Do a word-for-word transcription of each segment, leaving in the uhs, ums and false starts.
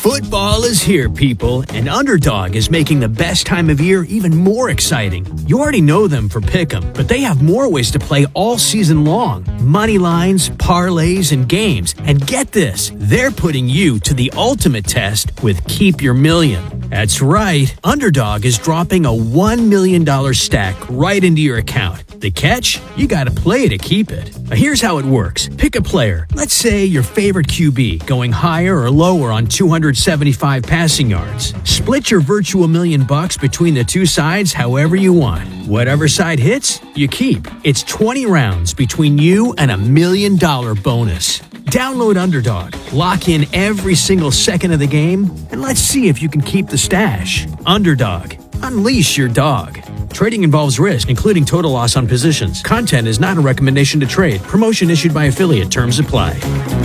Football is here, people, and Underdog is making the best time of year even more exciting. You already know them for Pick'em, but they have more ways to play all season long. Money lines, parlays, and games. And get this, they're putting you to the ultimate test with Keep Your Million. That's right, Underdog is dropping a one million dollars stack right into your account. The catch? You gotta play to keep it. Now here's how it works. Pick a player. Let's say your favorite Q B, going higher or lower on two hundred seventy-five passing yards. Split your virtual million bucks between the two sides however you want. Whatever side hits, you keep. It's twenty rounds between you and a million dollar bonus. Download Underdog, lock in every single second of the game, and let's see if you can keep the stash. Underdog, unleash your dog. Trading involves risk, including total loss on positions. Content is not a recommendation to trade. Promotion issued by affiliate. Terms apply.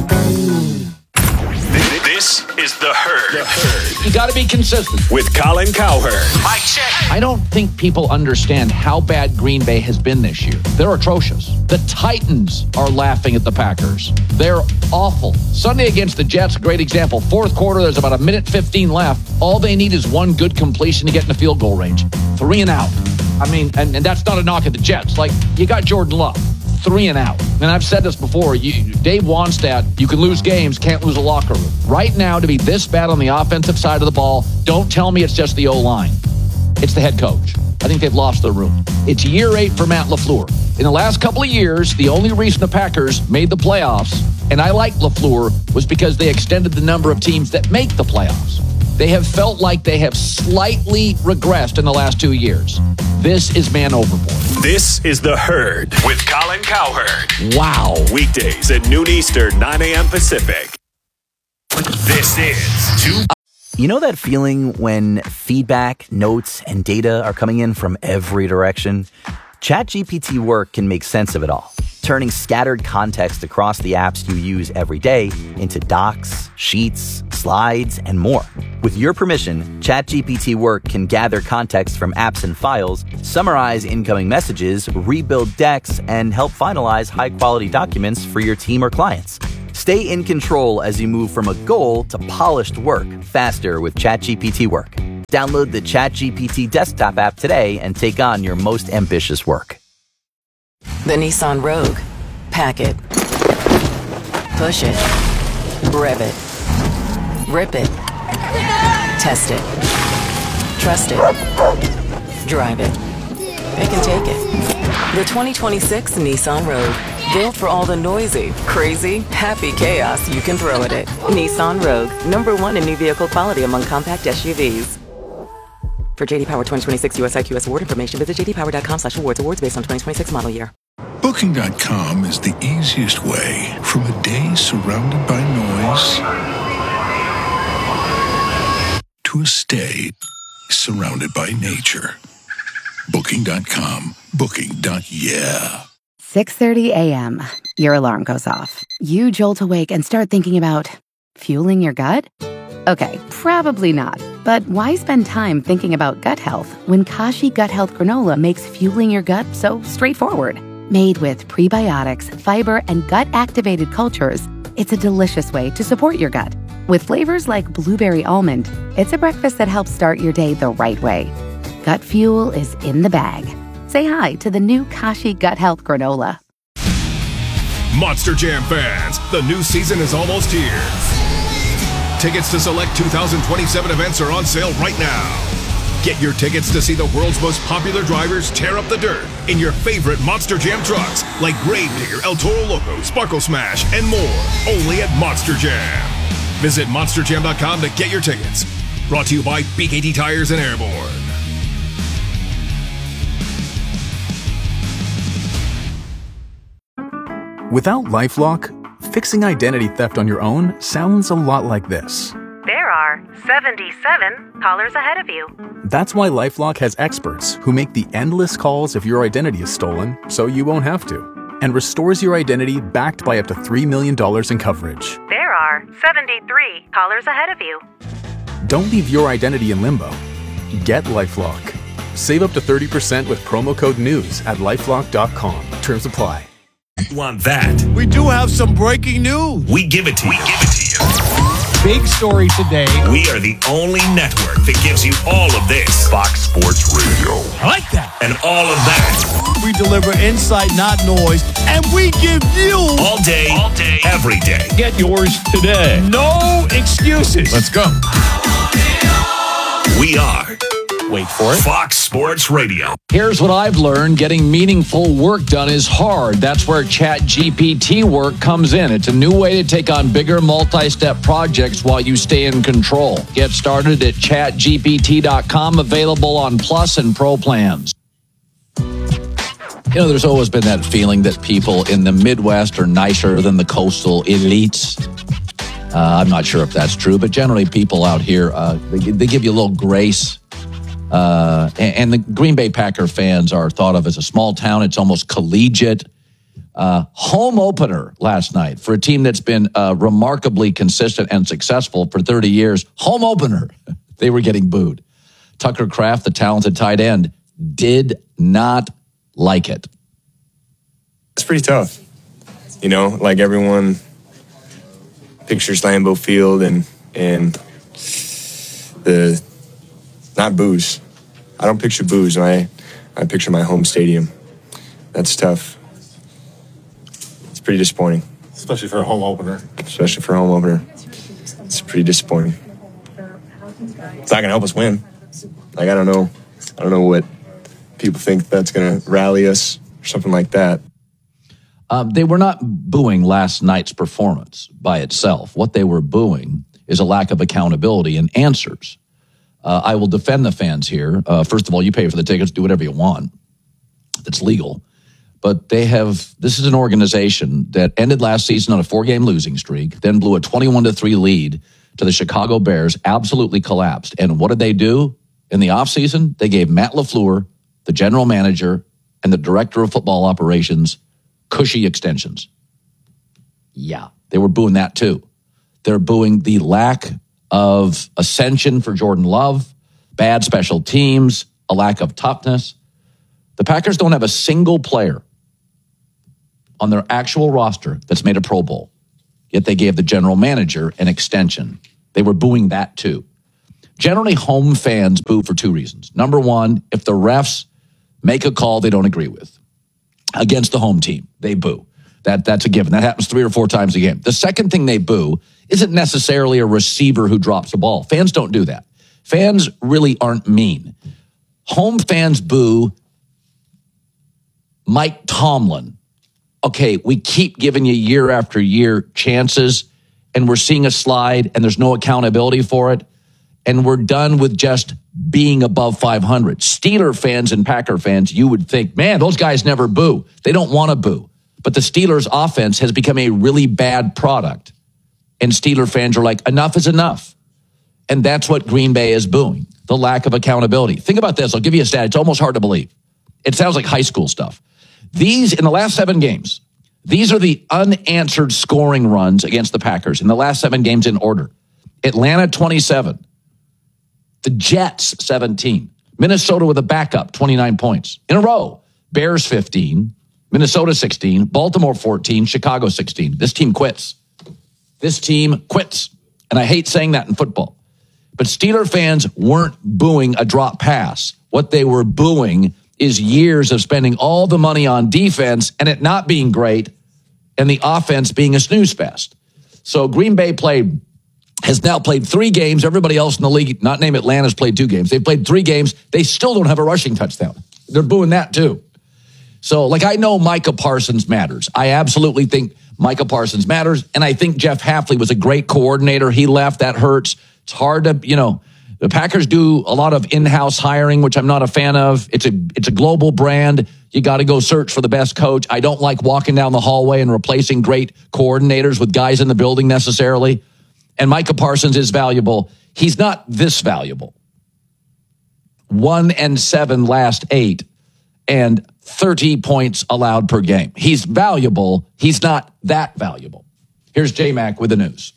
This is The Herd. The Herd. You got to be consistent. With Colin Cowherd. Mic check. I don't think people understand how bad Green Bay has been this year. They're atrocious. The Titans are laughing at the Packers. They're awful. Sunday against the Jets, great example. Fourth quarter, there's about a minute fifteen left. All they need is one good completion to get in the field goal range. Three and out. I mean, and, and that's not a knock at the Jets. Like, you got Jordan Love. Three and out. And I've said this before. You, Dave Wanstead, you can lose games, can't lose a locker room. Right now, to be this bad on the offensive side of the ball, don't tell me it's just the O-line. It's the head coach. I think they've lost their room. It's year eight for Matt LaFleur. In the last couple of years, the only reason the Packers made the playoffs, and I like LaFleur, was because they extended the number of teams that make the playoffs. They have felt like they have slightly regressed in the last two years. This is man overboard. This is The Herd with Colin Cowherd. Wow. Weekdays at noon Eastern, nine a.m. Pacific. This is two. You know that feeling when feedback, notes, and data are coming in from every direction? ChatGPT Work can make sense of it all, turning scattered context across the apps you use every day into docs, sheets, slides, and more. With your permission, ChatGPT Work can gather context from apps and files, summarize incoming messages, rebuild decks, and help finalize high-quality documents for your team or clients. Stay in control as you move from a goal to polished work faster with ChatGPT Work. Download the ChatGPT desktop app today and take on your most ambitious work. The Nissan Rogue. Pack it. Push it. Rev it. Rip it. Test it. Trust it. Drive it. It can take it. The twenty twenty-six Nissan Rogue. Built for all the noisy, crazy, happy chaos you can throw at it. Nissan Rogue. Number one in new vehicle quality among compact S U Vs. For J D Power twenty twenty-six U S I Q S award information, visit j d power dot com slash awards. Awards based on twenty twenty-six model year. Booking dot com is the easiest way from a day surrounded by noise to a stay surrounded by nature. Booking dot com. Booking. Yeah. six thirty a.m. Your alarm goes off. You jolt awake and start thinking about fueling your gut? Okay, probably not. But why spend time thinking about gut health when Kashi Gut Health Granola makes fueling your gut so straightforward? Made with prebiotics, fiber, and gut-activated cultures, it's a delicious way to support your gut. With flavors like blueberry almond, it's a breakfast that helps start your day the right way. Gut fuel is in the bag. Say hi to the new Kashi Gut Health Granola. Monster Jam fans, the new season is almost here. Tickets to select two thousand twenty-seven events are on sale right now. Get your tickets to see the world's most popular drivers tear up the dirt in your favorite Monster Jam trucks like Gravedigger, El Toro Loco, Sparkle Smash, and more. Only at Monster Jam. Visit monster jam dot com to get your tickets. Brought to you by B K T Tires and Airborne. Without LifeLock, fixing identity theft on your own sounds a lot like this. There are seventy-seven callers ahead of you. That's why LifeLock has experts who make the endless calls if your identity is stolen so you won't have to, and restores your identity backed by up to three million dollars in coverage. There are seventy-three callers ahead of you. Don't leave your identity in limbo. Get LifeLock. Save up to thirty percent with promo code NEWS at lifelock dot com. Terms apply. Want that? We do have some breaking news. We give it to you. We give it to you. big story today. We are the only network that gives you all of this. Fox Sports Radio. I like that. And all of that. We deliver insight, not noise, and we give you all day, all day, every day. Get yours today. No excuses. Let's go. We are. Wait for it. Fox Sports Radio. Here's what I've learned. Getting meaningful work done is hard. That's where ChatGPT work comes in. It's a new way to take on bigger multi-step projects while you stay in control. Get started at chat G P T dot com, available on Plus and Pro plans. You know, there's always been that feeling that people in the Midwest are nicer than the coastal elites. Uh, I'm not sure if that's true, but generally people out here, uh, they, they give you a little grace. Uh, and, and the Green Bay Packer fans are thought of as a small town. It's almost collegiate. Uh, home opener last night for a team that's been uh, remarkably consistent and successful for thirty years. Home opener. They were getting booed. Tucker Kraft, the talented tight end, did not like it. It's pretty tough. You know, like everyone pictures Lambeau Field and and the not booze. I don't picture booze. I I picture my home stadium. That's tough. It's pretty disappointing. Especially for a home opener. Especially for a home opener. It's pretty disappointing. It's not gonna help us win. Like I don't know. I don't know what people think that's gonna rally us or something like that. Um, they were not booing last night's performance by itself. What they were booing is a lack of accountability and answers. Uh, I will defend the fans here. Uh, first of all, you pay for the tickets, do whatever you want. That's legal. But they have, this is an organization that ended last season on a four-game losing streak, then blew a twenty-one to three lead to the Chicago Bears, absolutely collapsed. And what did they do in the offseason? They gave Matt LaFleur, the general manager, and the director of football operations cushy extensions. Yeah, they were booing that too. They're booing the lack of ascension for Jordan Love, bad special teams, a lack of toughness. The Packers don't have a single player on their actual roster that's made a Pro Bowl, yet they gave the general manager an extension. They were booing that too. Generally, home fans boo for two reasons. Number one, if the refs make a call they don't agree with against the home team, they boo. That, that's a given. That happens three or four times a game. The second thing they boo isn't necessarily a receiver who drops the ball. Fans don't do that. Fans really aren't mean. Home fans boo Mike Tomlin. Okay, we keep giving you year after year chances, and we're seeing a slide, and there's no accountability for it, and we're done with just being above five hundred. Steeler fans and Packer fans, you would think, man, those guys never boo. They don't want to boo. But the Steelers' offense has become a really bad product. And Steeler fans are like, enough is enough. And that's what Green Bay is booing, the lack of accountability. Think about this. I'll give you a stat. It's almost hard to believe. It sounds like high school stuff. These, in the last seven games, these are the unanswered scoring runs against the Packers in the last seven games in order. Atlanta, twenty-seven. The Jets, seventeen. Minnesota with a backup, twenty-nine points. In a row. Bears, fifteen. Minnesota, sixteen. Baltimore, fourteen. Chicago, sixteen. This team quits. This team quits. And I hate saying that in football. But Steeler fans weren't booing a drop pass. What they were booing is years of spending all the money on defense and it not being great and the offense being a snooze fest. So Green Bay played, has now played three games. Everybody else in the league, not named Atlanta's played two games. They've played three games. They still don't have a rushing touchdown. They're booing that too. So, like, I know Micah Parsons matters. I absolutely think Micah Parsons matters, and I think Jeff Hafley was a great coordinator. He left. That hurts. It's hard to, you know, the Packers do a lot of in-house hiring, which I'm not a fan of. It's a it's a global brand. You got to go search for the best coach. I don't like walking down the hallway and replacing great coordinators with guys in the building necessarily. And Micah Parsons is valuable. He's not this valuable. One and seven last eight, and thirty points allowed per game. He's valuable. He's not that valuable. Here's J-Mac with the news.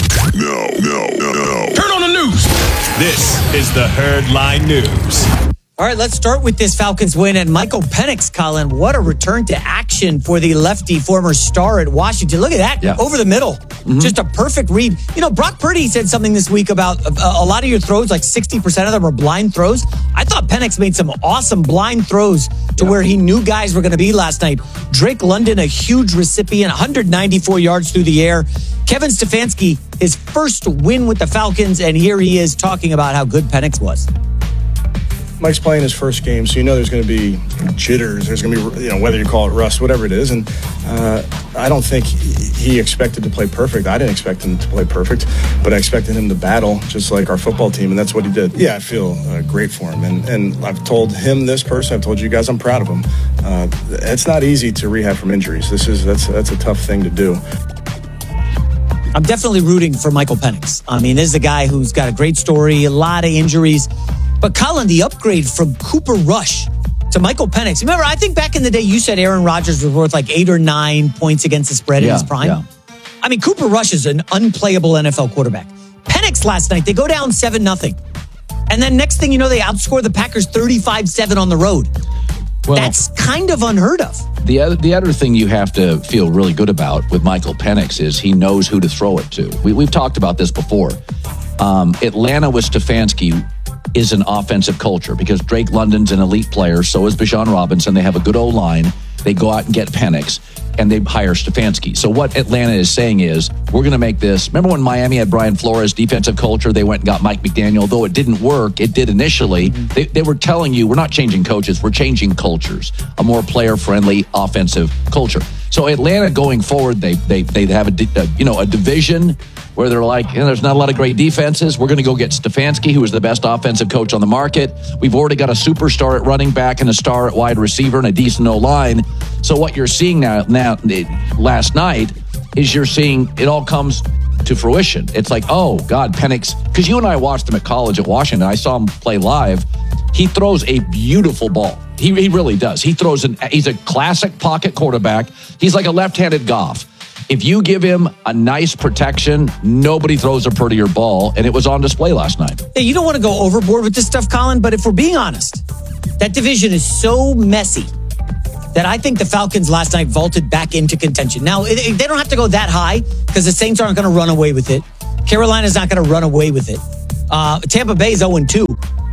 No, no, no, no. Turn on the news. This is the Herd Line News. All right, let's start with this Falcons win. And Michael Penix, Colin, what a return to action for the lefty, former star at Washington. Look at that, yeah. Over the middle. Mm-hmm. Just a perfect read. You know, Brock Purdy said something this week about a, a lot of your throws, like sixty percent of them are blind throws. I thought Penix made some awesome blind throws to yeah. where he knew guys were going to be last night. Drake London, a huge recipient, one hundred ninety-four yards through the air. Kevin Stefanski, his first win with the Falcons, and here he is talking about how good Penix was. Mike's playing his first game, so you know there's going to be jitters. There's going to be, you know, whether you call it rust, whatever it is. And uh, I don't think he expected to play perfect. I didn't expect him to play perfect, but I expected him to battle just like our football team, and that's what he did. Yeah, I feel uh, great for him. And, and I've told him this person, I've told you guys I'm proud of him. Uh, it's not easy to rehab from injuries. This is that's that's a tough thing to do. I'm definitely rooting for Michael Penix. I mean, this is a guy who's got a great story, a lot of injuries. But Colin, the upgrade from Cooper Rush to Michael Penix. Remember, I think back in the day you said Aaron Rodgers was worth like eight or nine points against the spread yeah, in his prime. Yeah. I mean, Cooper Rush is an unplayable N F L quarterback. Penix last night, they go down seven nothing. And then next thing you know, they outscore the Packers thirty-five seven on the road. Well, that's kind of unheard of. The other, the other thing you have to feel really good about with Michael Penix is he knows who to throw it to. We, we've talked about this before. Um, Atlanta with Stefanski is an offensive culture because Drake London's an elite player. So is Bijan Robinson. They have a good O-line. They go out and get Penix, and they hire Stefanski. So what Atlanta is saying is, we're going to make this. Remember when Miami had Brian Flores, defensive culture? They went and got Mike McDaniel. Though it didn't work, it did initially. Mm-hmm. They, they were telling you, we're not changing coaches. We're changing cultures. A more player-friendly offensive culture. So Atlanta going forward, they they they have a, a you know a division where they're like, you know, there's not a lot of great defenses. We're going to go get Stefanski, who is the best offensive coach on the market. We've already got a superstar at running back and a star at wide receiver and a decent O-line. So what you're seeing now, now last night is you're seeing it all comes to fruition. It's like, oh, God, Penix, because you and I watched him at college at Washington. I saw him play live. He throws a beautiful ball. He, he really does. He throws an, he's a classic pocket quarterback. He's like a left-handed Goff. If you give him a nice protection, nobody throws a prettier ball, and it was on display last night. Yeah, you don't want to go overboard with this stuff, Colin, but if we're being honest, that division is so messy that I think the Falcons last night vaulted back into contention. Now, it, it, they don't have to go that high because the Saints aren't going to run away with it. Carolina's not going to run away with it. Uh, Tampa Bay is oh and two.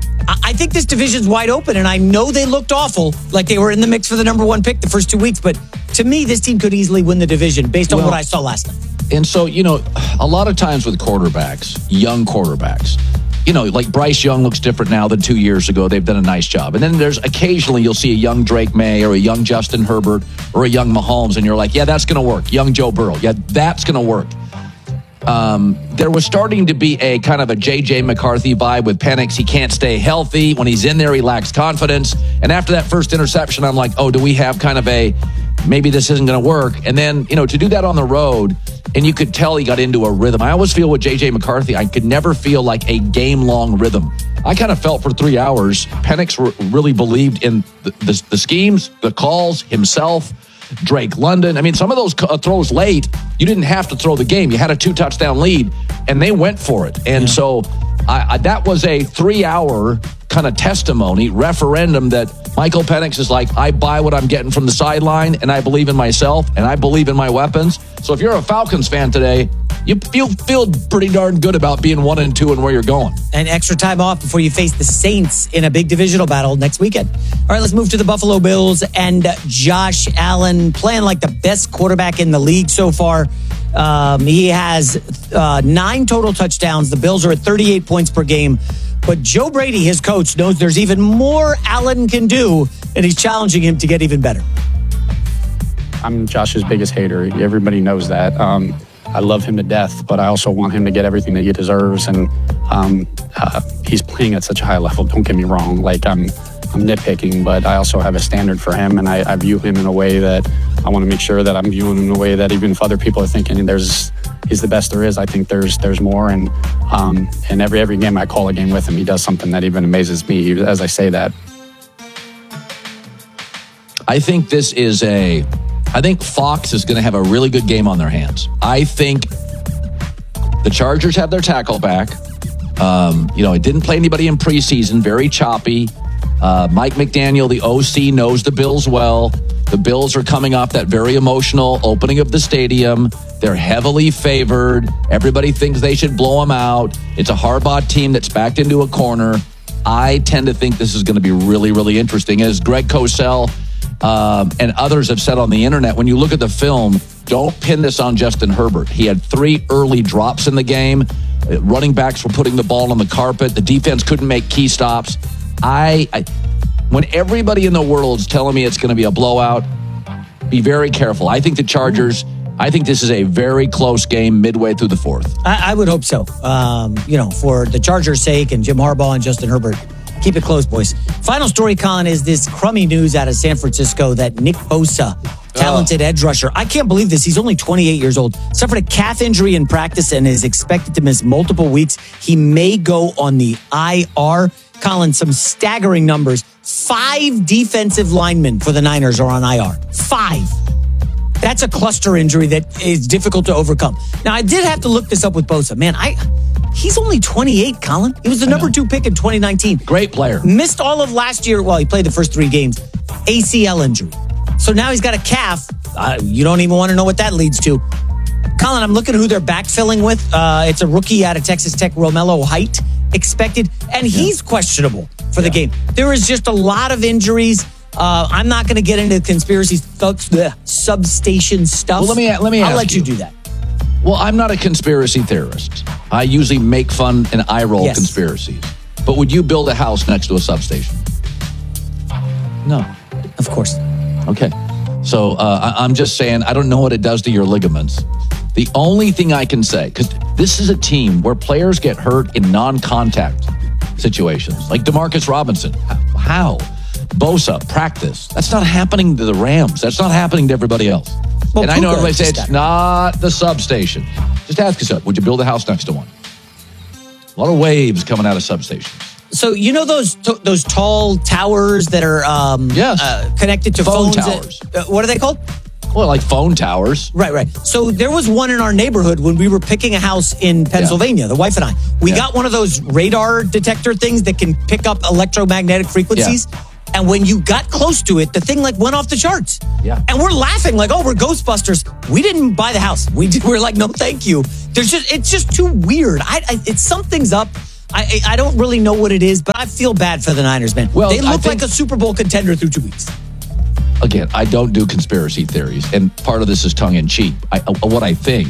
I think this division's wide open, and I know they looked awful, like they were in the mix for the number one pick the first two weeks, but to me, this team could easily win the division based on well, what I saw last night. And so, you know, a lot of times with quarterbacks, young quarterbacks, you know, like Bryce Young looks different now than two years ago. They've done a nice job. And then there's occasionally you'll see a young Drake May or a young Justin Herbert or a young Mahomes, and you're like, yeah, that's going to work. Young Joe Burrow. Yeah, that's going to work. Um, there was starting to be a kind of a J J McCarthy vibe with Penix. He can't stay healthy. When he's in there, he lacks confidence. And after that first interception, I'm like, oh, do we have kind of a, maybe this isn't going to work? And then, you know, to do that on the road, and you could tell he got into a rhythm. I always feel with J J McCarthy, I could never feel like a game-long rhythm. I kind of felt for three hours, Penix really believed in the, the, the schemes, the calls, himself, Drake London. I mean, some of those throws late, you didn't have to throw the game. You had a two-touchdown lead, and they went for it. And yeah. so I, I, that was a three-hour kind of testimony, referendum that Michael Penix is like, I buy what I'm getting from the sideline, and I believe in myself, and I believe in my weapons. So if you're a Falcons fan today, you feel, feel pretty darn good about being one and two and where you're going. And extra time off before you face the Saints in a big divisional battle next weekend. All right, let's move to the Buffalo Bills and Josh Allen playing like the best quarterback in the league so far. Um, he has uh, nine total touchdowns. The Bills are at thirty-eight points per game. But Joe Brady, his coach, knows there's even more Allen can do, and he's challenging him to get even better. I'm Josh's biggest hater. Everybody knows that. Um, I love him to death, but I also want him to get everything that he deserves. And um, uh, he's playing at such a high level. Don't get me wrong. Like I'm, I'm nitpicking, but I also have a standard for him, and I, I view him in a way that I want to make sure that I'm viewing him in a way that even if other people are thinking there's he's the best there is, I think there's there's more. And um, and every every game I call a game with him, he does something that even amazes me as I say that. I think this is a. I think Fox is going to have a really good game on their hands. I think the Chargers have their tackle back. Um, you know, it didn't play anybody in preseason, very choppy. Uh, Mike McDaniel, the O C, knows the Bills well. The Bills are coming off that very emotional opening of the stadium. They're heavily favored. Everybody thinks they should blow them out. It's a Harbaugh team that's backed into a corner. I tend to think this is going to be really, really interesting. As Greg Cosell um, and others have said on the internet, when you look at the film, don't pin this on Justin Herbert. He had three early drops in the game. Running backs were putting the ball on the carpet. The defense couldn't make key stops. I, I when everybody in the world is telling me it's going to be a blowout, be very careful. I think the Chargers, I think this is a very close game midway through the fourth. I, I would hope so. Um, you know, for the Chargers' sake and Jim Harbaugh and Justin Herbert. Keep it close, boys. Final story, Colin, is this crummy news out of San Francisco that Nick Bosa, talented oh. edge rusher, I can't believe this. He's only twenty-eight years old. Suffered a calf injury in practice and is expected to miss multiple weeks. He may go on the I R. Colin, some staggering numbers. Five defensive linemen for the Niners are on I R. Five. That's a cluster injury that is difficult to overcome. Now, I did have to look this up with Bosa. Man, I he's only twenty-eight, Colin. He was the number two pick in twenty nineteen. Great player. Missed all of last year. Well, he played the first three games. A C L injury. So now he's got a calf. Uh, you don't even want to know what that leads to. Colin, I'm looking at who they're backfilling with. Uh, it's a rookie out of Texas Tech, Romello Height, expected. And he's yeah. questionable for the yeah. game. There is just a lot of injuries. Uh, I'm not going to get into conspiracy th- th- substation stuff. Well, let me let me. I'll ask let you. you do that. Well, I'm not a conspiracy theorist. I usually make fun and eye roll yes. conspiracies. But would you build a house next to a substation? No, of course. Okay, so uh, I- I'm just saying I don't know what it does to your ligaments. The only thing I can say, because this is a team where players get hurt in non-contact situations, like Demarcus Robinson. How? Bosa, practice. That's not happening to the Rams. That's not happening to everybody else. Well, and I know everybody says it's not the substation. Just ask yourself, would you build a house next to one? A lot of waves coming out of substations. So you know those t- those tall towers that are um, yes. uh, connected to phone phones? towers. Uh, what are they called? Well, like phone towers. Right, right. So there was one in our neighborhood when we were picking a house in Pennsylvania, yeah. the wife and I. We yeah. got one of those radar detector things that can pick up electromagnetic frequencies. Yeah. And when you got close to it, the thing like went off the charts. Yeah. And we're laughing like, oh, we're Ghostbusters. We didn't buy the house. We did, we're like, no, thank you. There's just it's just too weird. I, I it's something's up. I I don't really know what it is, but I feel bad for the Niners, man. Well, they look think, like a Super Bowl contender through two weeks. Again, I don't do conspiracy theories, and part of this is tongue-in-cheek. I, what I think,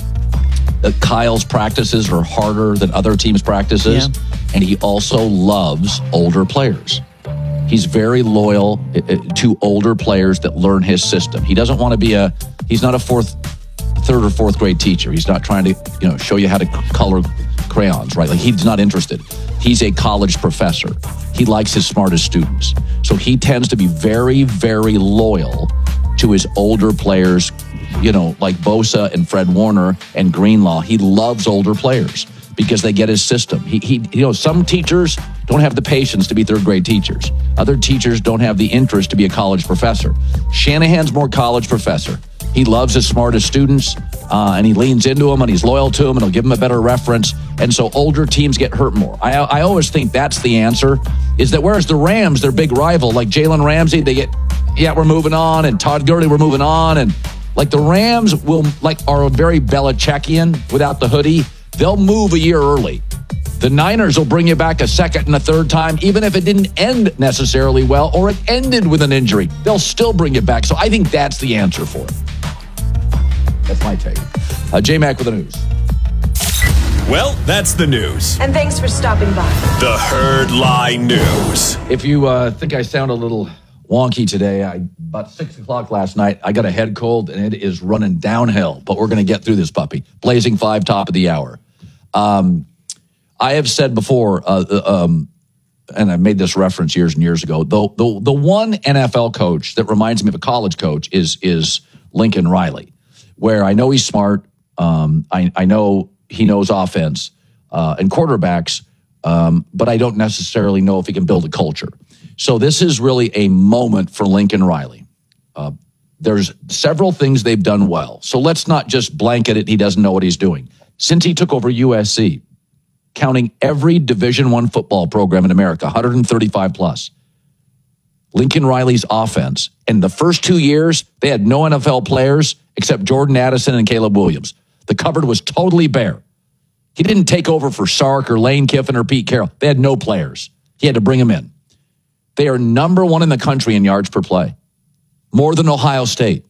that Kyle's practices are harder than other teams' practices, yeah. and he also loves older players. He's very loyal to older players that learn his system. He doesn't want to be a, he's not a fourth, third or fourth grade teacher. He's not trying to, you know, show you how to color crayons, right? Like he's not interested. He's a college professor. He likes his smartest students. So he tends to be very, very loyal to his older players, you know, like Bosa and Fred Warner and Greenlaw. He loves older players because they get his system. He, he, you know, some teachers don't have the patience to be third grade teachers. Other teachers don't have the interest to be a college professor. Shanahan's more college professor. He loves his smartest students, uh, and he leans into them, and he's loyal to them, and he'll give them a better reference. And so older teams get hurt more. I, I always think that's the answer, is that whereas the Rams, their big rival, like Jalen Ramsey, they get, yeah, we're moving on, and Todd Gurley, we're moving on. And like the Rams will, like, are very Belichickian without the hoodie. They'll move a year early. The Niners will bring you back a second and a third time, even if it didn't end necessarily well or it ended with an injury. They'll still bring it back. So I think that's the answer for it. That's my take. Uh, J-Mac with the news. Well, that's the news. And thanks for stopping by. The Herd Lie News. If you uh, think I sound a little wonky today, I, about six o'clock last night, I got a head cold, and it is running downhill. But we're going to get through this puppy. Blazing five, top of the hour. Um... I have said before, uh, um, and I made this reference years and years ago, the, the the one N F L coach that reminds me of a college coach is is Lincoln Riley, where I know he's smart, um, I, I know he knows offense uh, and quarterbacks, um, but I don't necessarily know if he can build a culture. So this is really a moment for Lincoln Riley. Uh, there's several things they've done well. So let's not just blanket it, he doesn't know what he's doing. Since he took over U S C, counting every Division I football program in America, one hundred thirty-five plus, Lincoln Riley's offense. And the first two years, they had no N F L players except Jordan Addison and Caleb Williams. The cupboard was totally bare. He didn't take over for Sark or Lane Kiffin or Pete Carroll. They had no players. He had to bring them in. They are number one in the country in yards per play, more than Ohio State.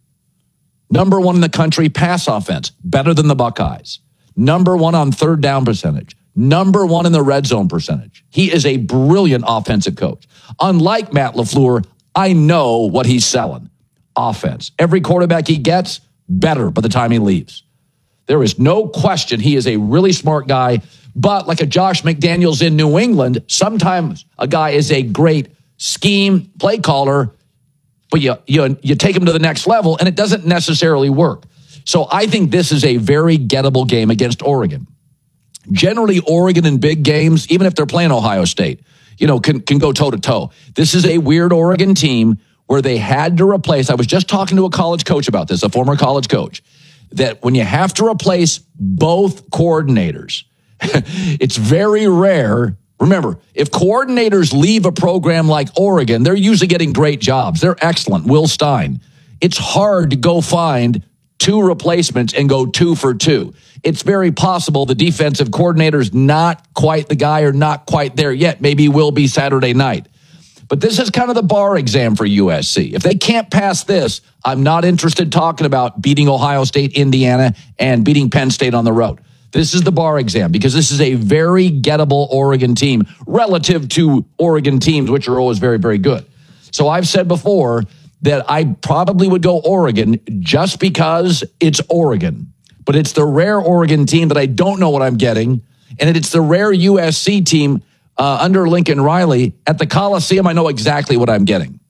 Number one in the country pass offense, better than the Buckeyes. Number one on third down percentage. Number one in the red zone percentage. He is a brilliant offensive coach. Unlike Matt LaFleur, I know what he's selling. Offense. Every quarterback he gets, better by the time he leaves. There is no question he is a really smart guy, but like a Josh McDaniels in New England, sometimes a guy is a great scheme play caller, but you, you, you take him to the next level, and it doesn't necessarily work. So I think this is a very gettable game against Oregon. Generally, Oregon in big games, even if they're playing Ohio State, you know, can, can go toe-to-toe. This is a weird Oregon team where they had to replace, I was just talking to a college coach about this, a former college coach, that when you have to replace both coordinators, it's very rare. Remember, if coordinators leave a program like Oregon, they're usually getting great jobs. They're excellent. Will Stein. It's hard to go find two replacements and go two for two. It's very possible the defensive coordinator's not quite the guy or not quite there yet. Maybe he will be Saturday night. But this is kind of the bar exam for U S C. If they can't pass this, I'm not interested talking about beating Ohio State, Indiana, and beating Penn State on the road. This is the bar exam because this is a very gettable Oregon team relative to Oregon teams, which are always very, very good. So I've said before that I probably would go Oregon just because it's Oregon. But it's the rare Oregon team that I don't know what I'm getting. And it's the rare U S C team uh, under Lincoln Riley. At the Coliseum, I know exactly what I'm getting.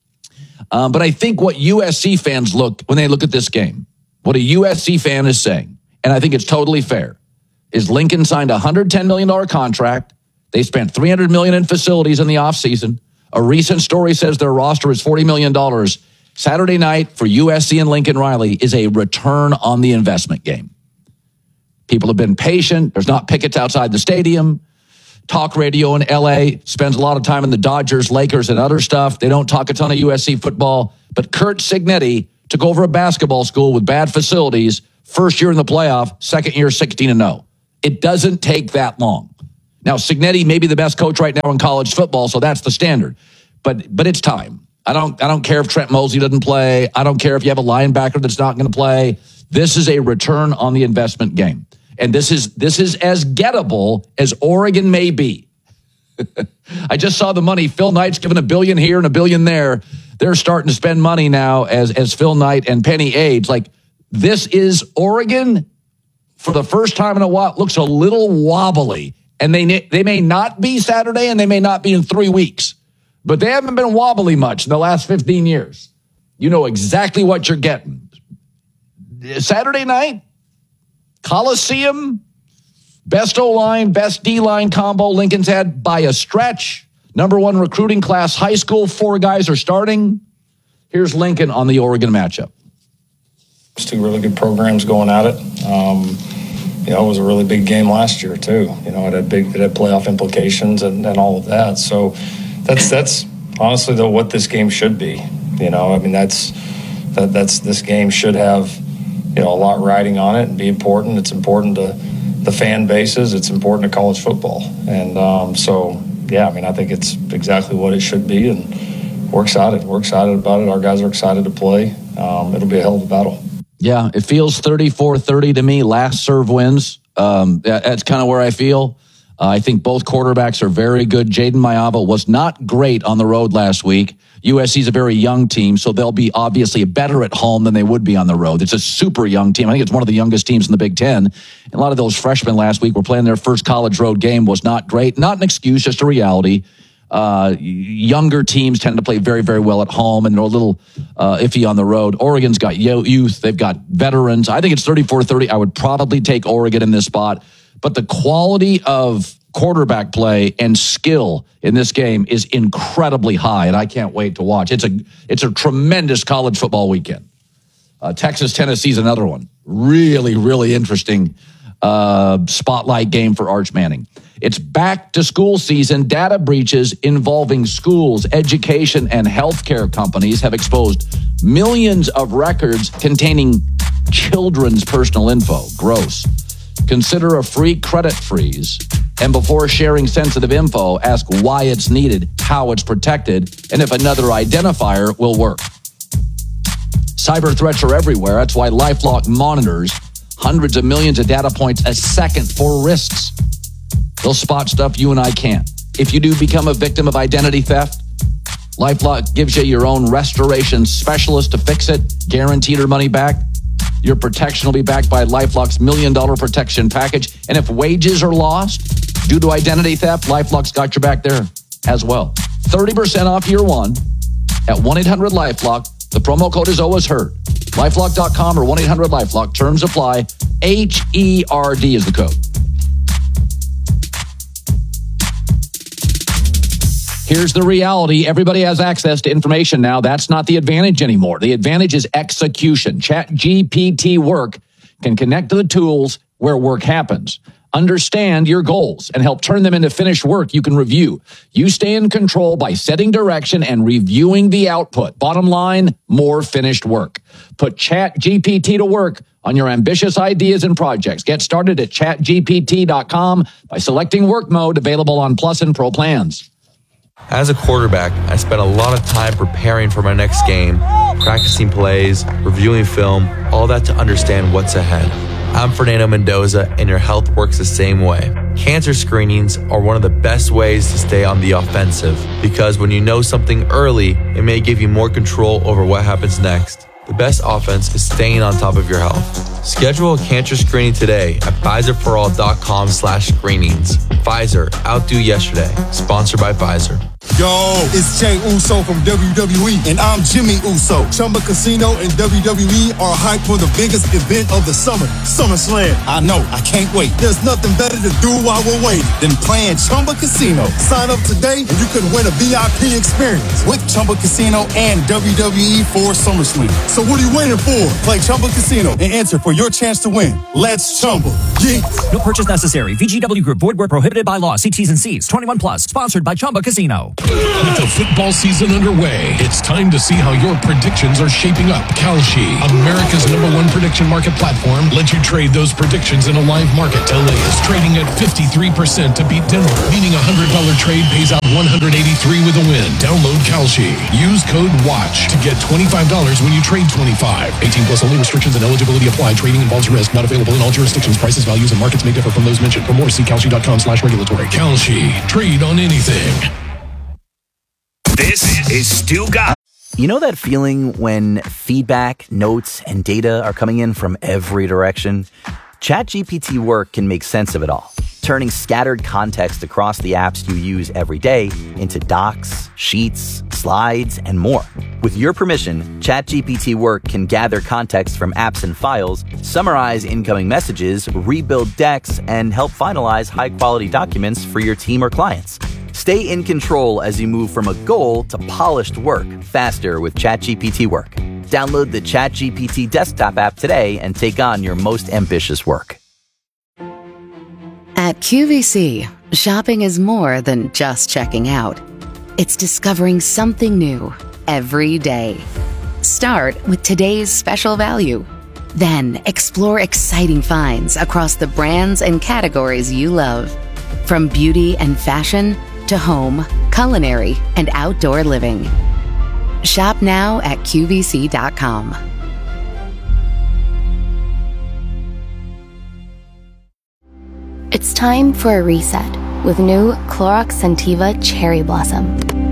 Um, but I think what U S C fans look, when they look at this game, what a U S C fan is saying, and I think it's totally fair, is Lincoln signed a one hundred ten million dollars contract. They spent three hundred million dollars in facilities in the offseason. A recent story says their roster is forty million dollars. Saturday night for U S C and Lincoln Riley is a return on the investment game. People have been patient. There's not pickets outside the stadium. Talk radio in L A spends a lot of time in the Dodgers, Lakers, and other stuff. They don't talk a ton of U S C football. But Curt Cignetti took over a basketball school with bad facilities. First year in the playoff, second year sixteen and oh. It doesn't take that long. Now, Cignetti may be the best coach right now in college football, so that's the standard. But but it's time. I don't I don't care if Trent Mosley doesn't play. I don't care if you have a linebacker that's not going to play. This is a return on the investment game. And this is this is as gettable as Oregon may be. I just saw the money. Phil Knight's given a billion here and a billion there. They're starting to spend money now as, as Phil Knight and Penny Age. Like, this is Oregon for the first time in a while. Looks a little wobbly. And they they may not be Saturday and they may not be in three weeks. But they haven't been wobbly much in the last fifteen years. You know exactly what you're getting. Saturday night, Coliseum, best O-line, best D-line combo Lincoln's had by a stretch. Number one recruiting class, high school, four guys are starting. Here's Lincoln on the Oregon matchup. It's two really good programs going at it. Um, you know, it was a really big game last year, too. You know, it had big, it had playoff implications and, and all of that. So that's, that's honestly, though, what this game should be. You know, I mean, that's, that, that's, this game should have, you know, a lot riding on it and be important. It's important to the fan bases. It's important to college football. And um, so, yeah, I mean, I think it's exactly what it should be. And we're excited. We're excited about it. Our guys are excited to play. Um, it'll be a hell of a battle. Yeah, it feels thirty-four thirty to me. Last serve wins. Um, that's kind of where I feel. Uh, I think both quarterbacks are very good. Jaden Mayava was not great on the road last week. U S C's a very young team, so they'll be obviously better at home than they would be on the road. It's a super young team. I think it's one of the youngest teams in the Big Ten. And a lot of those freshmen last week were playing their first college road game. Was not great. Not an excuse, just a reality. Uh, younger teams tend to play very, very well at home, and they're a little uh, iffy on the road. Oregon's got youth. They've got veterans. I think it's thirty-four thirty. I would probably take Oregon in this spot. But the quality of quarterback play and skill in this game is incredibly high, and I can't wait to watch. It's a it's a tremendous college football weekend. Uh, Texas, Tennessee's another one. Really, really interesting uh, spotlight game for Arch Manning. It's back to school season. Data breaches involving schools, education, and healthcare companies have exposed millions of records containing children's personal info. Gross. Consider a free credit freeze. And before sharing sensitive info, ask why it's needed, how it's protected, and if another identifier will work. Cyber threats are everywhere. That's why LifeLock monitors hundreds of millions of data points a second for risks. They'll spot stuff you and I can't. If you do become a victim of identity theft, LifeLock gives you your own restoration specialist to fix it, guaranteed your money back. Your protection will be backed by LifeLock's million dollar protection package. And if wages are lost due to identity theft, LifeLock's got your back there as well. thirty percent off year one at one eight hundred LifeLock. The promo code is always heard. LifeLock dot com or one eight hundred LifeLock. Terms apply. H E R D is the code. Here's the reality. Everybody has access to information now. That's not the advantage anymore. The advantage is execution. ChatGPT Work can connect to the tools where work happens. Understand your goals and help turn them into finished work you can review. You stay in control by setting direction and reviewing the output. Bottom line, more finished work. Put ChatGPT to work on your ambitious ideas and projects. Get started at chat G P T dot com by selecting work mode, available on Plus and Pro plans. As a quarterback, I spent a lot of time preparing for my next game, practicing plays, reviewing film, all that to understand what's ahead. I'm Fernando Mendoza, and your health works the same way. Cancer screenings are one of the best ways to stay on the offensive, because when you know something early, it may give you more control over what happens next. The best offense is staying on top of your health. Schedule a cancer screening today at Pfizer for all dot com slash screenings. Pfizer, outdo yesterday. Sponsored by Pfizer. Yo, it's Jay Uso from W W E, and I'm Jimmy Uso. Chumba Casino and W W E are hyped for the biggest event of the summer, SummerSlam. I know, I can't wait. There's nothing better to do while we're waiting than playing Chumba Casino. Sign up today and you could win a V I P experience with Chumba Casino and W W E for SummerSlam. So what are you waiting for? Play Chumba Casino and enter for your chance to win. Let's Chumba. Yeah. No purchase necessary. V G W Group. Void where prohibited by law. See T's and C's. twenty-one plus. Sponsored by Chumba Casino. With the football season underway, it's time to see how your predictions are shaping up. Kalshi, America's number one prediction market platform, lets you trade those predictions in a live market. L A is trading at fifty-three percent to beat Denver, meaning a one hundred dollars trade pays out one hundred eighty-three with a win. Download Kalshi. Use code WATCH to get twenty-five dollars when you trade twenty-five. eighteen plus only. Restrictions and eligibility apply. Trading involves risk. Not available in all jurisdictions. Prices, values, and markets may differ from those mentioned. For more, see kalshi dot com slash regulatory. Kalshi. Trade on anything. This is Stu Got. You know that feeling when feedback, notes, and data are coming in from every direction? ChatGPT Work can make sense of it all, turning scattered context across the apps you use every day into docs, sheets, slides, and more. With your permission, ChatGPT Work can gather context from apps and files, summarize incoming messages, rebuild decks, and help finalize high-quality documents for your team or clients. Stay in control as you move from a goal to polished work faster with ChatGPT Work. Download the ChatGPT desktop app today and take on your most ambitious work. At Q V C, shopping is more than just checking out. It's discovering something new every day. Start with today's special value. Then explore exciting finds across the brands and categories you love. From beauty and fashion to home, culinary, and outdoor living. Shop now at Q V C dot com. It's time for a reset with new Clorox Scentiva Cherry Blossom.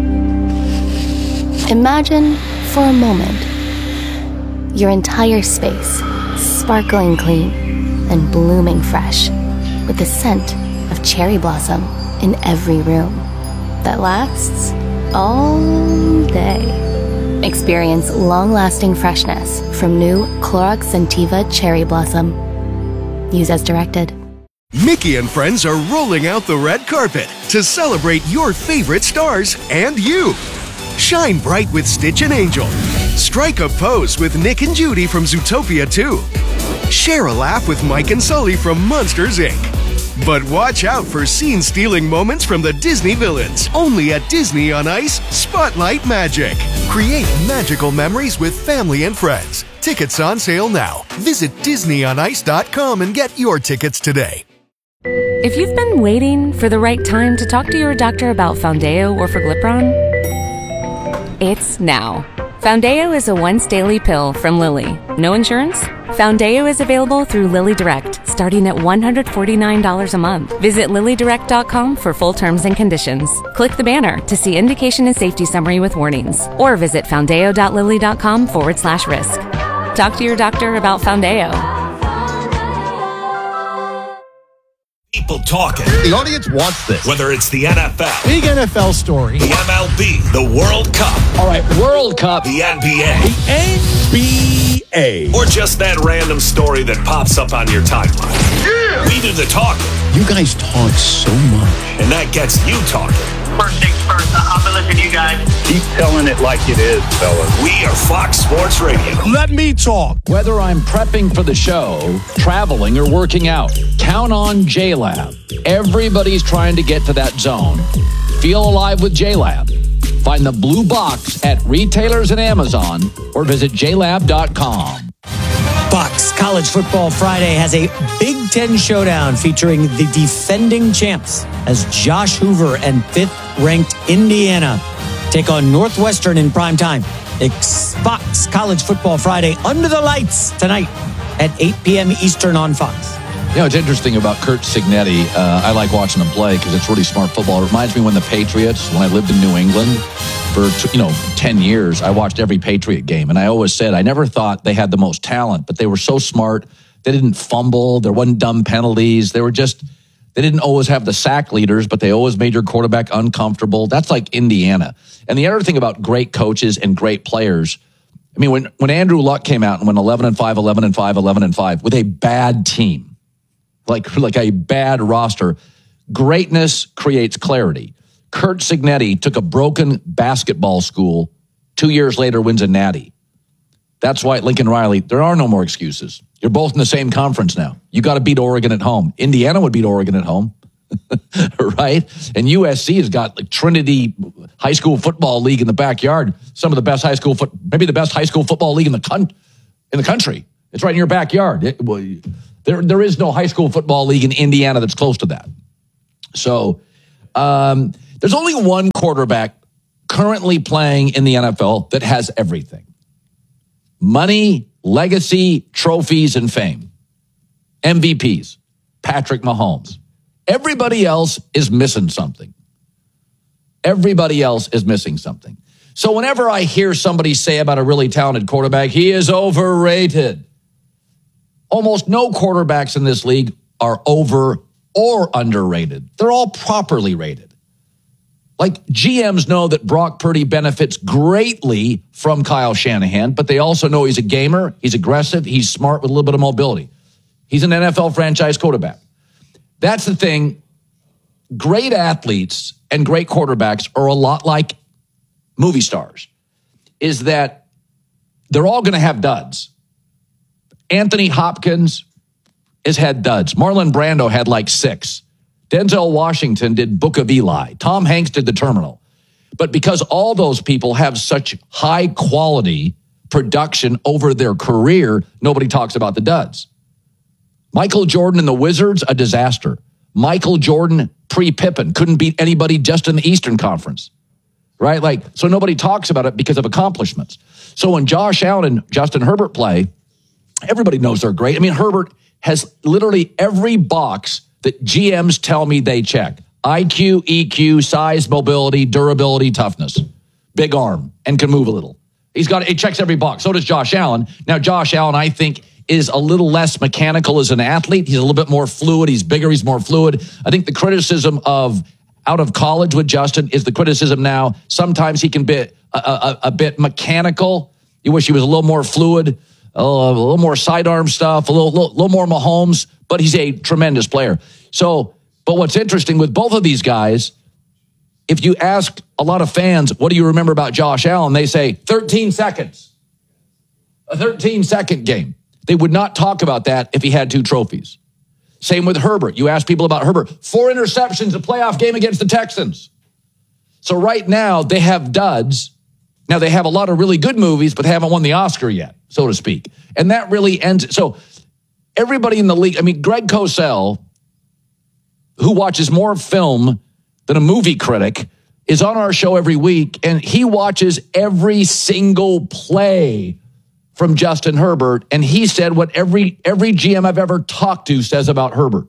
Imagine, for a moment, your entire space sparkling clean and blooming fresh with the scent of cherry blossom in every room that lasts all day. Experience long-lasting freshness from new Clorox Scentiva Cherry Blossom. Use as directed. Mickey and friends are rolling out the red carpet to celebrate your favorite stars and you. Shine bright with Stitch and Angel. Strike a pose with Nick and Judy from Zootopia two. Share a laugh with Mike and Sully from Monsters, Incorporated. But watch out for scene-stealing moments from the Disney villains. Only at Disney on Ice, Spotlight Magic. Create magical memories with family and friends. Tickets on sale now. Visit disney on ice dot com and get your tickets today. If you've been waiting for the right time to talk to your doctor about Foundeo or Forglipron, it's now. Foundeo is a once-daily pill from Lilly. No insurance? Foundeo is available through Lilly Direct, starting at one hundred forty-nine dollars a month. Visit lilly direct dot com for full terms and conditions. Click the banner to see indication and safety summary with warnings. Or visit foundeo dot lilly dot com forward slash risk. Talk to your doctor about Foundeo. People talking. The audience wants this. Whether it's the N F L, Big N F L story. the M L B, the World Cup, All right, World Cup. the N B A, The N B A. or just that random story that pops up on your timeline. Yeah. We do the talking, You guys talk so much. and that gets you talking. First things first, I've been listening to you guys. Keep telling it like it is, fellas. We are Fox Sports Radio. Let me talk. Whether I'm prepping for the show, traveling, or working out, count on J-Lab. Everybody's trying to get to that zone. Feel alive with J-Lab. Find the blue box at retailers and Amazon or visit j lab dot com. Bucks College Football Friday has a Big Ten showdown featuring the defending champs as Josh Hoover and fifth-ranked Indiana take on Northwestern in prime time. It's Fox College Football Friday under the lights tonight at eight p.m. Eastern on Fox. You know, it's interesting about Curt Cignetti. Uh, I like watching him play because it's really smart football. It reminds me when the Patriots, when I lived in New England for, you know, ten years, I watched every Patriot game. And I always said, I never thought they had the most talent, but they were so smart. They didn't fumble. There wasn't dumb penalties. They were just, they didn't always have the sack leaders, but they always made your quarterback uncomfortable. That's like Indiana. And the other thing about great coaches and great players, I mean, when, when Andrew Luck came out and went eleven and five, eleven and five, eleven and five with a bad team, like, like a bad roster, greatness creates clarity. Curt Cignetti took a broken basketball school, two years later wins a natty. That's why at Lincoln Riley, there are no more excuses. You're both in the same conference now. You got to beat Oregon at home. Indiana would beat Oregon at home, right? And U S C has got like Trinity High School Football League in the backyard. Some of the best high school foot, maybe the best high school football league in the con- in the country. It's right in your backyard. It, well, there, there is no high school football league in Indiana that's close to that. So, um, there's only one quarterback currently playing in the N F L that has everything: money, legacy, trophies, and fame. M V Ps, Patrick Mahomes. Everybody else is missing something. Everybody else is missing something. So whenever I hear somebody say about a really talented quarterback, he is overrated. Almost no quarterbacks in this league are over or underrated. They're all properly rated. Like, G Ms know that Brock Purdy benefits greatly from Kyle Shanahan, but they also know he's a gamer, he's aggressive, he's smart with a little bit of mobility. He's an N F L franchise quarterback. That's the thing. Great athletes and great quarterbacks are a lot like movie stars, is that they're all going to have duds. Anthony Hopkins has had duds. Marlon Brando had like six. Denzel Washington did Book of Eli. Tom Hanks did The Terminal. But because all those people have such high quality production over their career, nobody talks about the duds. Michael Jordan and the Wizards, a disaster. Michael Jordan pre-Pippen couldn't beat anybody just in the Eastern Conference. Right? Like, so nobody talks about it because of accomplishments. So when Josh Allen and Justin Herbert play, everybody knows they're great. I mean, Herbert has literally every box that G Ms tell me they check. I Q, E Q, size, mobility, durability, toughness, big arm, and can move a little. He's got, it checks every box. So does Josh Allen. Now, Josh Allen, I think, is a little less mechanical as an athlete. He's a little bit more fluid. He's bigger. He's more fluid. I think the criticism of out of college with Justin is the criticism now. Sometimes he can be a, a, a bit mechanical. You wish he was a little more fluid, a little more sidearm stuff, a little, little, little more Mahomes, but he's a tremendous player. So, but what's interesting with both of these guys, if you ask a lot of fans, what do you remember about Josh Allen? They say thirteen seconds. A thirteen second game. They would not talk about that if he had two trophies. Same with Herbert. You ask people about Herbert. Four interceptions, a playoff game against the Texans. So right now, they have duds. Now, they have a lot of really good movies, but they haven't won the Oscar yet, so to speak. And that really ends. So everybody in the league, I mean, Greg Cosell, who watches more film than a movie critic, is on our show every week, and he watches every single play from Justin Herbert, and he said what every every G M I've ever talked to says about Herbert.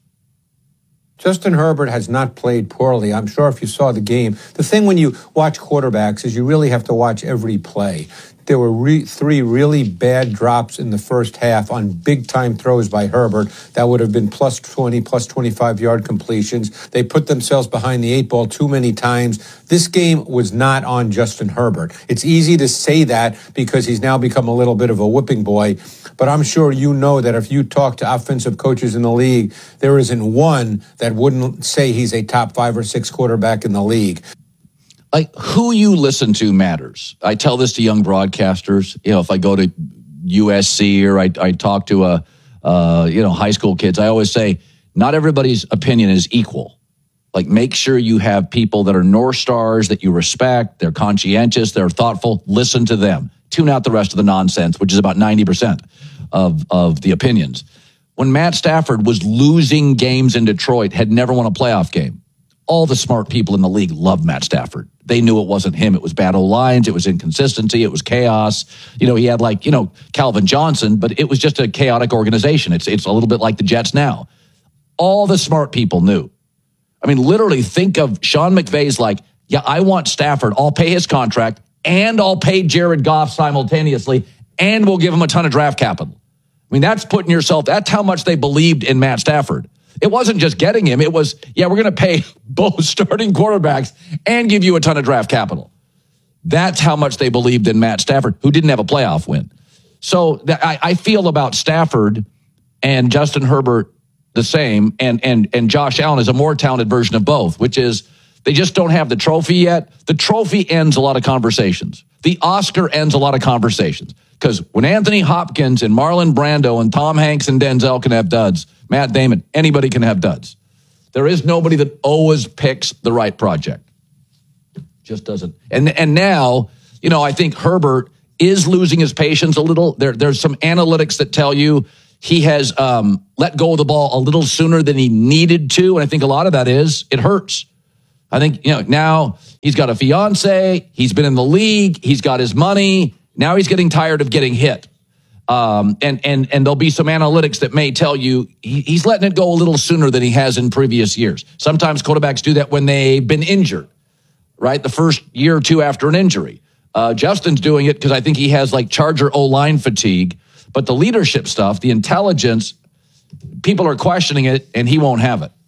Justin Herbert has not played poorly. I'm sure if you saw the game, the thing when you watch quarterbacks is you really have to watch every play. There were re- three really bad drops in the first half on big-time throws by Herbert that would have been plus twenty, plus twenty-five-yard completions. They put themselves behind the eight ball too many times. This game was not on Justin Herbert. It's easy to say that because he's now become a little bit of a whipping boy, but I'm sure you know that if you talk to offensive coaches in the league, there isn't one that wouldn't say he's a top five or six quarterback in the league. Like, who you listen to matters. I tell this to young broadcasters. You know, if I go to U S C or I, I talk to a, uh, you know, high school kids, I always say, not everybody's opinion is equal. Like, make sure you have people that are North Stars that you respect. They're conscientious. They're thoughtful. Listen to them. Tune out the rest of the nonsense, which is about ninety percent of, of the opinions. When Matt Stafford was losing games in Detroit, had never won a playoff game, all the smart people in the league loved Matt Stafford. They knew it wasn't him. It was bad O-lines. It was inconsistency. It was chaos. You know, he had like, you know, Calvin Johnson, but it was just a chaotic organization. It's it's a little bit like the Jets now. All the smart people knew. I mean, literally think of Sean McVay's like, yeah, I want Stafford. I'll pay his contract and I'll pay Jared Goff simultaneously and we'll give him a ton of draft capital. I mean, that's putting yourself, that's how much they believed in Matt Stafford. It wasn't just getting him. It was, yeah, we're going to pay both starting quarterbacks and give you a ton of draft capital. That's how much they believed in Matt Stafford, who didn't have a playoff win. So that, I, I feel about Stafford and Justin Herbert the same, and and and Josh Allen is a more talented version of both, which is they just don't have the trophy yet. The trophy ends a lot of conversations. The Oscar ends a lot of conversations. Because when Anthony Hopkins and Marlon Brando and Tom Hanks and Denzel can have duds, Matt Damon, anybody can have duds. There is nobody that always picks the right project. Just doesn't. And and now, you know, I think Herbert is losing his patience a little. There, there's some analytics that tell you he has um, let go of the ball a little sooner than he needed to. And I think a lot of that is it hurts. I think, you know, now he's got a fiance. He's been in the league. He's got his money. Now he's getting tired of getting hit. Um, and, and, and there'll be some analytics that may tell you he, he's letting it go a little sooner than he has in previous years. Sometimes quarterbacks do that when they've been injured, right? The first year or two after an injury. Uh, Justin's doing it because I think he has like Charger O-line fatigue. But the leadership stuff, the intelligence, people are questioning it, and he won't have it.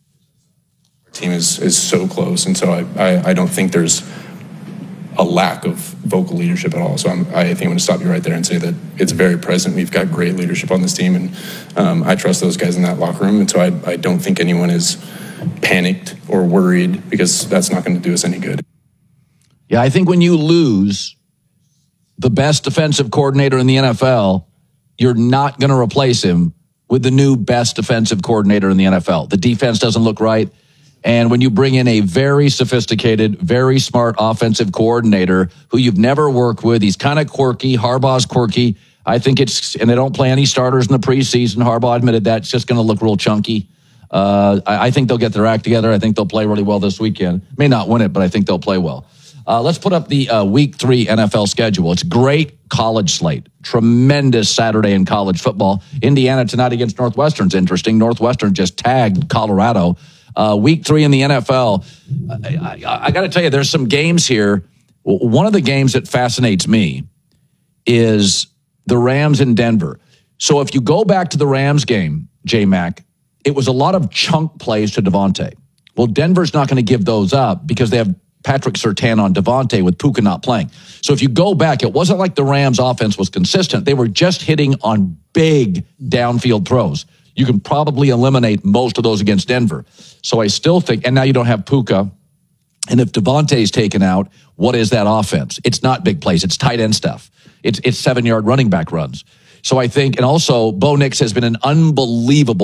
Our team is is so close, and so I, I, I don't think there's a lack of vocal leadership at all. So I'm, I think I'm going to stop you right there and say that it's very present. We've got great leadership on this team, and um, I trust those guys in that locker room. And so I, I don't think anyone is panicked or worried, because that's not going to do us any good. Yeah, I think when you lose the best defensive coordinator in the N F L, you're not going to replace him with the new best defensive coordinator in the N F L. The defense doesn't look right. And when you bring in a very sophisticated, very smart offensive coordinator who you've never worked with, he's kind of quirky. Harbaugh's quirky. I think it's, and they don't play any starters in the preseason. Harbaugh admitted that. It's just going to look real chunky. Uh, I, I think they'll get their act together. I think they'll play really well this weekend. May not win it, but I think they'll play well. Uh, let's put up the uh, week three N F L schedule. It's great college slate. Tremendous Saturday in college football. Indiana tonight against Northwestern's interesting. Northwestern just tagged Colorado. Uh, week three in the N F L. I, I, I got to tell you, there's some games here. One of the games that fascinates me is the Rams in Denver. So if you go back to the Rams game, J-Mac, it was a lot of chunk plays to Devontae. Well, Denver's not going to give those up because they have Patrick Surtain on Devontae with Puka not playing. So if you go back, it wasn't like the Rams offense was consistent. They were just hitting on big downfield throws. You can probably eliminate most of those against Denver. So I still think, and now you don't have Puka. And if Devontae's taken out, what is that offense? It's not big plays. It's tight end stuff. It's it's seven-yard running back runs. So I think, and also Bo Nix has been an unbelievable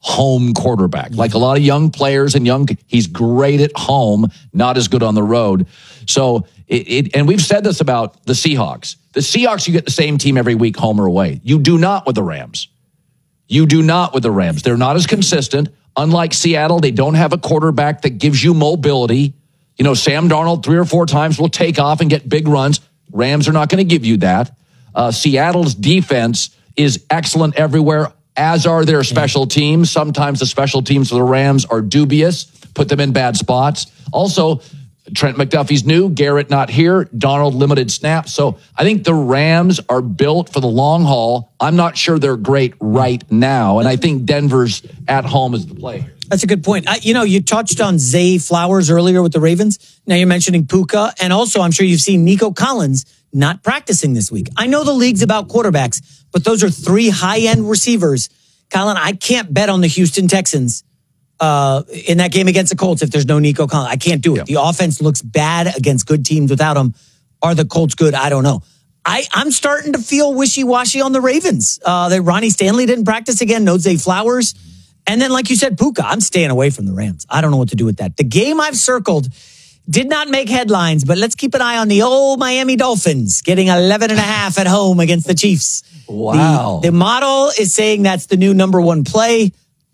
home quarterback. Like a lot of young players and young, he's great at home, not as good on the road. So, it, it and we've said this about the Seahawks. The Seahawks, you get the same team every week, home or away. You do not with the Rams. You do not with the Rams. They're not as consistent. Unlike Seattle, they don't have a quarterback that gives you mobility. You know, Sam Darnold three or four times will take off and get big runs. Rams are not going to give you that. Uh, Seattle's defense is excellent everywhere, as are their special teams. Sometimes the special teams for the Rams are dubious, put them in bad spots. Also, Trent McDuffie's new, Garrett not here, Darnold limited snaps. So I think the Rams are built for the long haul. I'm not sure they're great right now, and I think Denver's at home is the play. That's a good point. I, you know, you touched on Zay Flowers earlier with the Ravens. Now you're mentioning Puka, and also I'm sure you've seen Nico Collins not practicing this week. I know the league's about quarterbacks, but those are three high-end receivers. Colin, I can't bet on the Houston Texans uh, in that game against the Colts if there's no Nico Collins. I can't do it. Yeah. The offense looks bad against good teams without him. Are the Colts good? I don't know. I, I'm starting to feel wishy-washy on the Ravens. Uh, that Ronnie Stanley didn't practice again. No Zay Flowers. And then, like you said, Puka. I'm staying away from the Rams. I don't know what to do with that. The game I've circled did not make headlines, but let's keep an eye on the old Miami Dolphins getting eleven and a half at home against the Chiefs. Wow. The, the model is saying that's the new number one play.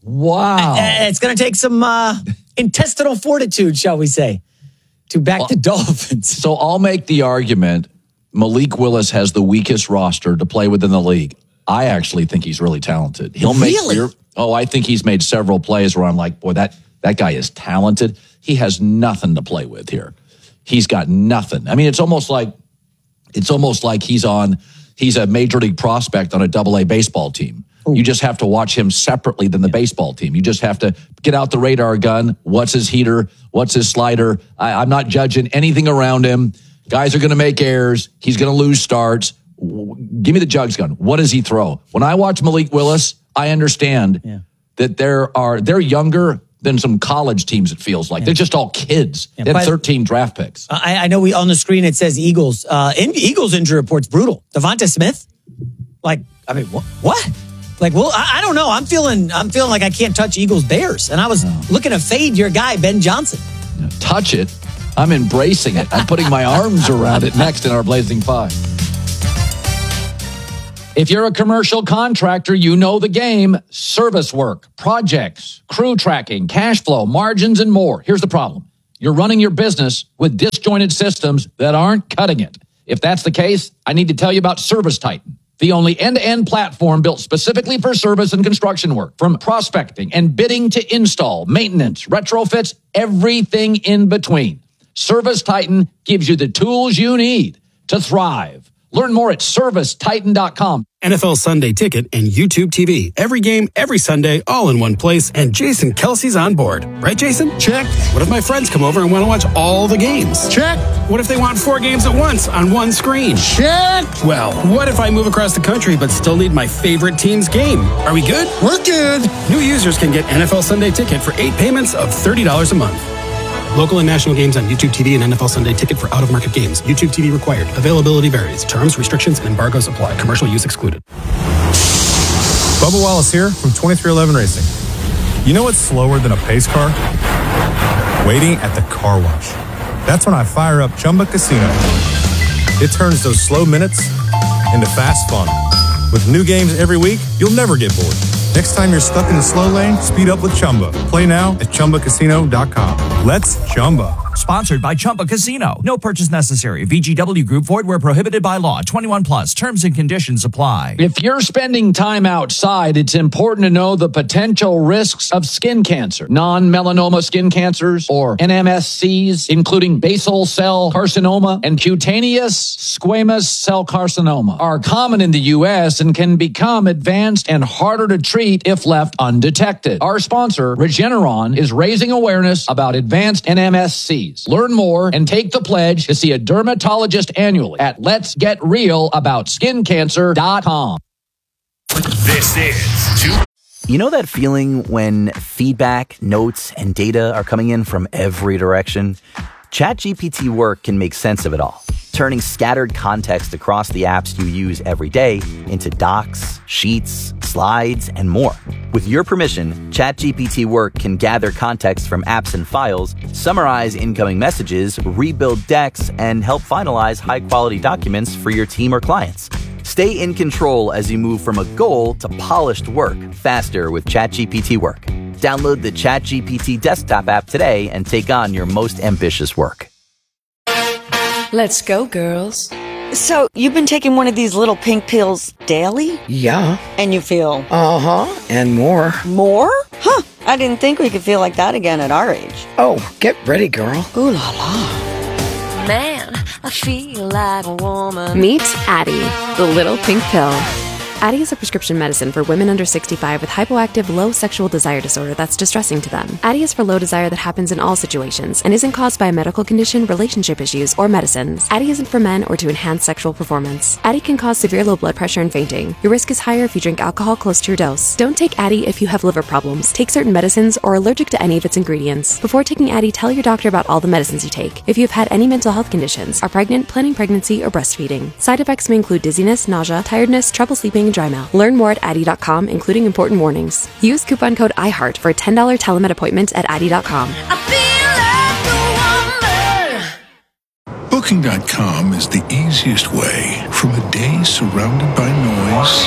Wow. Uh, it's going to take some uh, intestinal fortitude, shall we say, to back well, the Dolphins. So I'll make the argument Malik Willis has the weakest roster to play within the league. I actually think he's really talented. He'll make really? clear. Oh, I think he's made several plays where I'm like, boy, that, that guy is talented. He has nothing to play with here. He's got nothing. I mean, it's almost like it's almost like he's on he's a major league prospect on a double A baseball team. Ooh. You just have to watch him separately than the yeah. baseball team. You just have to get out the radar gun. What's his heater? What's his slider? I, I'm not judging anything around him. Guys are going to make errors. He's going to lose starts. Give me the jugs gun. What does he throw? When I watch Malik Willis, I understand yeah. that there are they're younger than some college teams, it feels like. Yeah. They're just all kids. Yeah, they had thirteen draft picks. I, I know we on the screen it says Eagles. Uh, in, Eagles injury report's brutal. Devonta Smith? Like, I mean, what? What? Like, well, I, I don't know. I'm feeling I'm feeling like I can't touch Eagles Bears. And I was no. looking to fade your guy, Ben Johnson. No, touch it? I'm embracing it. I'm putting my arms around it next in our Blazing Five. If you're a commercial contractor, you know the game. Service work, projects, crew tracking, cash flow, margins, and more. Here's the problem. You're running your business with disjointed systems that aren't cutting it. If that's the case, I need to tell you about ServiceTitan, the only end-to-end platform built specifically for service and construction work. From prospecting and bidding to install, maintenance, retrofits, everything in between. ServiceTitan gives you the tools you need to thrive. Learn more at service titan dot com. N F L Sunday Ticket and YouTube T V. Every game, every Sunday, all in one place. And Jason Kelsey's on board. Right, Jason? Check. What if my friends come over and want to watch all the games? Check. What if they want four games at once on one screen? Check. Well, what if I move across the country but still need my favorite team's game? Are we good? We're good. New users can get N F L Sunday Ticket for eight payments of thirty dollars a month. Local and national games on YouTube T V and N F L Sunday Ticket for out-of-market games. YouTube T V required. Availability varies. Terms, restrictions, and embargoes apply. Commercial use excluded. Bubba Wallace here from twenty-three eleven Racing. You know what's slower than a pace car? Waiting at the car wash. That's when I fire up Chumba Casino. It turns those slow minutes into fast fun. With new games every week, you'll never get bored. Next time you're stuck in the slow lane, speed up with Chumba. Play now at Chumba Casino dot com. Let's Chumba. Sponsored by Chumba Casino. No purchase necessary. V G W Group. Void where prohibited by law. twenty-one plus. Terms and conditions apply. If you're spending time outside, it's important to know the potential risks of skin cancer. Non-melanoma skin cancers, or N M S Cs, including basal cell carcinoma and cutaneous squamous cell carcinoma, are common in the U S and can become advanced and harder to treat if left undetected. Our sponsor, Regeneron, is raising awareness about advanced N M S Cs. Learn more and take the pledge to see a dermatologist annually at lets get real about skin cancer dot com. This is two. You know that feeling when feedback, notes, and data are coming in from every direction? ChatGPT Work can make sense of it all. turning scattered context across the apps you use every day into docs, sheets, slides, and more. With your permission, ChatGPT Work can gather context from apps and files, summarize incoming messages, rebuild decks, and help finalize high-quality documents for your team or clients. Stay in control as you move from a goal to polished work faster with ChatGPT Work. Download the ChatGPT desktop app today and take on your most ambitious work. Let's go, girls. So, you've been taking one of these little pink pills daily? Yeah. And you feel? Uh-huh. And more. More? Huh. I didn't think we could feel like that again at our age. Oh, get ready, girl. Ooh la la. Man, I feel like a woman. Meet Addie, the little pink pill. Addie is a prescription medicine for women under sixty-five with hypoactive low sexual desire disorder that's distressing to them. Addie is for low desire that happens in all situations and isn't caused by a medical condition, relationship issues, or medicines. Addie isn't for men or to enhance sexual performance. Addie can cause severe low blood pressure and fainting. Your risk is higher if you drink alcohol close to your dose. Don't take Addie if you have liver problems, take certain medicines, or are allergic to any of its ingredients. Before taking Addie, tell your doctor about all the medicines you take. If you have had any mental health conditions, are pregnant, planning pregnancy, or breastfeeding. Side effects may include dizziness, nausea, tiredness, trouble sleeping, and dry mouth. Learn more at Addie dot com, including important warnings. Use coupon code iHeart for a ten dollars telemed appointment at Addie dot com. Booking dot com is the easiest way from a day surrounded by noise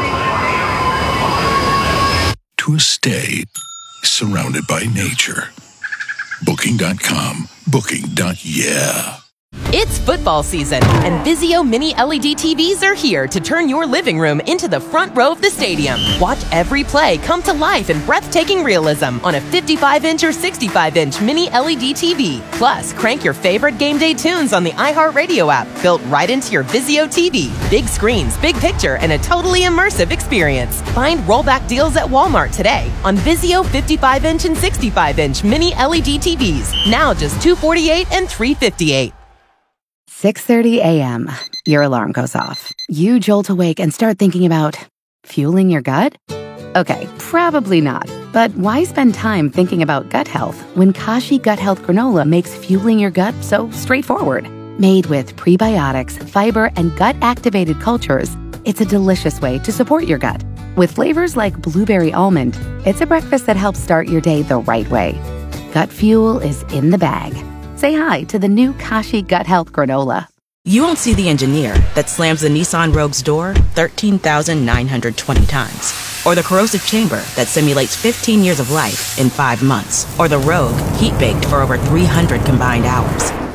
to a stay surrounded by nature. Booking dot com. Booking. Yeah. It's football season, and Vizio Mini L E D T Vs are here to turn your living room into the front row of the stadium. Watch every play come to life in breathtaking realism on a fifty-five inch or sixty-five inch Mini L E D T V. Plus, crank your favorite game day tunes on the iHeartRadio app, built right into your Vizio T V. Big screens, big picture, and a totally immersive experience. Find rollback deals at Walmart today on Vizio fifty-five inch and sixty-five inch Mini L E D T Vs. Now just two hundred forty-eight dollars and three hundred fifty-eight dollars. six thirty a.m. Your alarm goes off. You jolt awake and start thinking about fueling your gut? Okay, probably not. But why spend time thinking about gut health when Kashi Gut Health Granola makes fueling your gut so straightforward? Made with prebiotics, fiber, and gut-activated cultures, it's a delicious way to support your gut. With flavors like blueberry almond, it's a breakfast that helps start your day the right way. Gut fuel is in the bag. Say hi to the new Kashi Gut Health Granola. You won't see the engineer that slams the Nissan Rogue's door thirteen thousand nine hundred twenty times. Or the corrosive chamber that simulates fifteen years of life in five months. Or the Rogue heat-baked for over three hundred combined hours.